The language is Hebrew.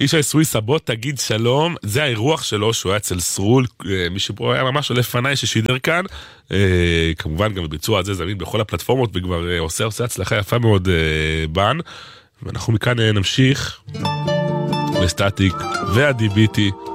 ישי סוויסה, בוא תגיד שלום, זה האירוח שלו שהוא היה אצל סרול, מישהו פה היה ממש לפניי ששידר כאן, כמובן גם בביצוע הזה זמין בכל הפלטפורמות, וכבר עושה הצלחה יפה מאוד ואנחנו מכאן נמשיך לסטטיק והדיביטי,